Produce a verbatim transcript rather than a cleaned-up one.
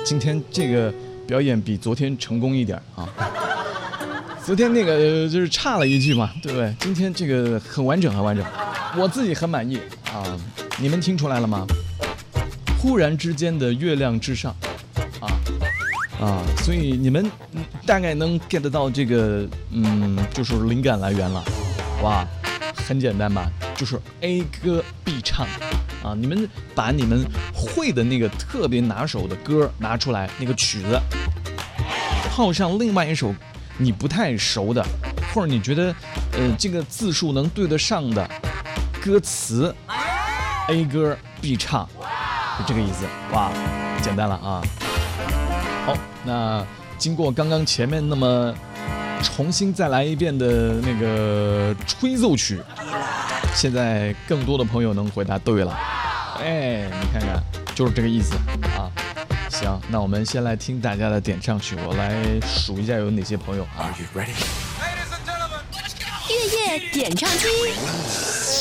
今天这个表演比昨天成功一点啊。昨天那个就是差了一句嘛，对不对？今天这个很完整，很完整，我自己很满意啊。你们听出来了吗？忽然之间的月亮之上，啊啊，所以你们大概能 get 到这个，嗯，就是灵感来源了。哇，很简单吧？就是 A 歌必唱啊！你们把你们会的那个特别拿手的歌拿出来，那个曲子套上另外一首你不太熟的，或者你觉得呃这个字数能对得上的歌词 ，A 歌必唱，就这个意思。哇，简单了啊！好，那经过刚刚前面那么重新再来一遍的那个吹奏曲，现在更多的朋友能回答对了。哎，你看看，就是这个意思啊。行，那我们先来听大家的点唱曲，我来数一下有哪些朋友啊。 月夜点唱机。